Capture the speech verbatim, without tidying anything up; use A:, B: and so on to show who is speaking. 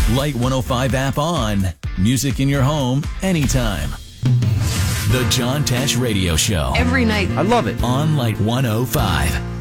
A: Light one oh five app on. Music in your home anytime. The John Tesh Radio Show.
B: Every night.
C: I love it.
A: On Light one oh five.